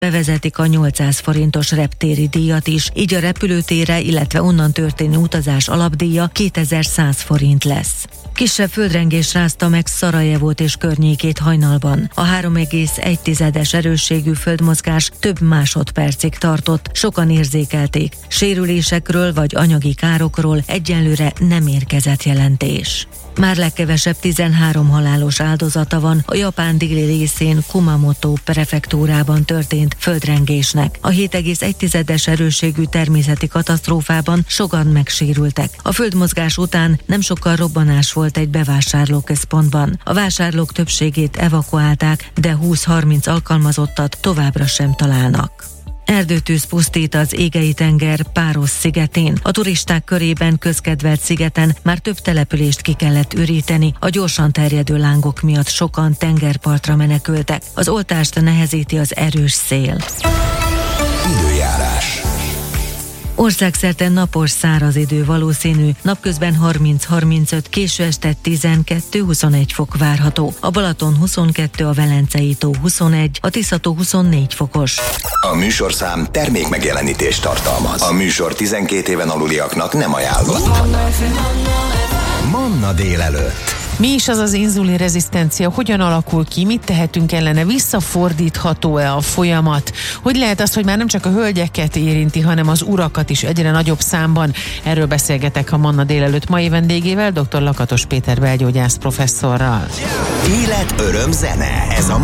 bevezetik a 800 forintos reptéri díjat is, így a repülőtérre, illetve onnan történő utazás alapdíja 2100 forint lesz. Kisebb földrengés rázta meg Szarajevót és környékét hajnalban. A 3,1-es erősségű földmozgás több másodpercig tartott, sokan érzékelték. Sérülésekről vagy anyagi károkról egyenlőre nem érkezett jelentés. Már legkevesebb 13 halálos áldozata van a Japán déli részén Kumamoto prefektúrában történt földrengésnek. A 7,1-es erősségű természeti katasztrófában sokan megsérültek. A földmozgás után nem sokkal robbanás volt egy bevásárlóközpontban. A vásárlók többségét evakuálták, de 20-30 alkalmazottat továbbra sem találnak. Erdőtűz pusztít az Égei-tenger Páros szigetén. A turisták körében közkedvelt szigeten már több települést ki kellett üríteni, a gyorsan terjedő lángok miatt sokan tengerpartra menekültek. Az oltást nehezíti az erős szél. Időjárás. Országszerte napos, száraz idő valószínű, napközben 30-35, késő este 12-21 fok várható. A Balaton 22, a Velencei tó 21, a Tisza-tó 24 fokos. A műsorszám termékmegjelenítést tartalmaz. A műsor 12 éven aluliaknak nem ajánlott. Manna délelőtt. Mi is az az inzulinrezisztencia, hogyan alakul ki, mit tehetünk ellene, visszafordítható-e a folyamat? Hogy lehet az, hogy már nem csak a hölgyeket érinti, hanem az urakat is egyre nagyobb számban? Erről beszélgetek a Manna délelőtt mai vendégével, dr. Lakatos Péter belgyógyász professzorral. Élet, öröm, zene. Ez a